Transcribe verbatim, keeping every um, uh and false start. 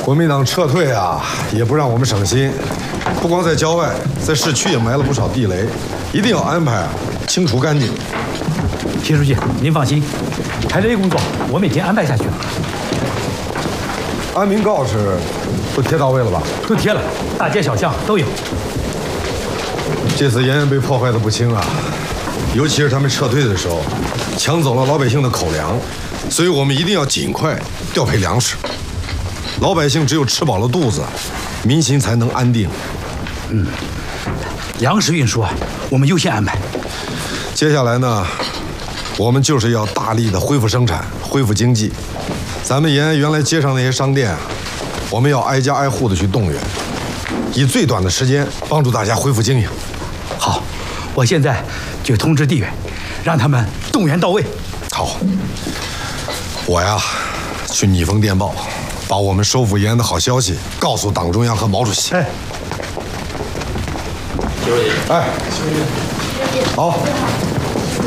国民党撤退啊，也不让我们省心，不光在郊外，在市区也埋了不少地雷，一定要安排啊，清除干净。 秦书记，您放心，排雷工作我们已经安排下去了。 安民告示都贴到位了吧？ 都贴了，大街小巷都有。 这次延安被破坏的不轻啊，尤其是他们撤退的时候，抢走了老百姓的口粮，所以我们一定要尽快调配粮食。老百姓只有吃饱了肚子，民心才能安定。 嗯，粮食运输啊，我们优先安排。 接下来呢，我们就是要大力的恢复生产，恢复经济。咱们延安原来街上那些商店啊，我们要挨家挨户的去动员，以最短的时间帮助大家恢复经营。 好，我现在就通知地委，让他们动员到位。 好，我呀去拟封电报，把我们收复延安的好消息告诉党中央和毛主席。 哎， 哎，好。